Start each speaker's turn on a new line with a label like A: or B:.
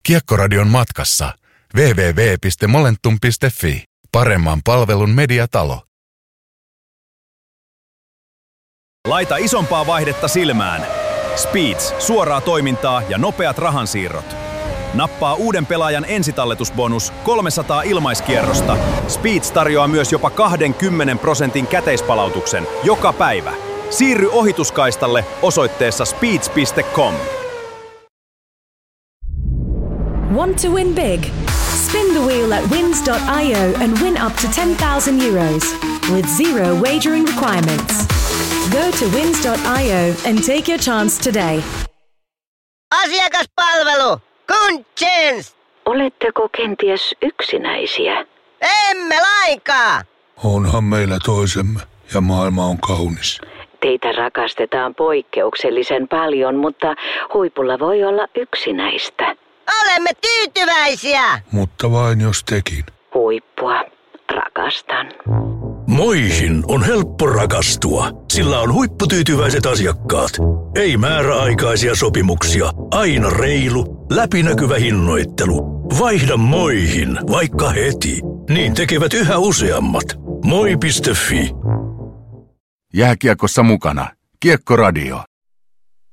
A: Kiekkoradion matkassa www.momentum.fi. Paremman palvelun mediatalo.
B: Laita isompaa vaihdetta silmään. Speeds, suoraa toimintaa ja nopeat rahansiirrot. Nappaa uuden pelaajan ensitalletusbonus 300 ilmaiskierrosta. Speeds tarjoaa myös jopa 20% käteispalautuksen joka päivä. Siirry ohituskaistalle osoitteessa speeds.com.
C: Want to win big? Spin the wheel at wins.io and win up to €10,000 with zero wagering requirements. Go to wins.io and take your chance today.
D: Asiakaspalvelu! Kuntsens!
E: Oletteko kenties yksinäisiä?
D: Emme lainkaan!
F: Onhan meillä toisemme ja maailma on kaunis.
E: Teitä rakastetaan poikkeuksellisen paljon, mutta huipulla voi olla yksinäistä.
D: Olemme tyytyväisiä!
F: Mutta vain jos tekin.
E: Huippua rakastan.
G: Moihin on helppo rakastua. Sillä on huipputyytyväiset asiakkaat. Ei määräaikaisia sopimuksia. Aina reilu, läpinäkyvä hinnoittelu. Vaihda Moihin vaikka heti. Niin tekevät yhä useammat. Moi.fi.
A: Jääkiekossa mukana Kiekkoradio.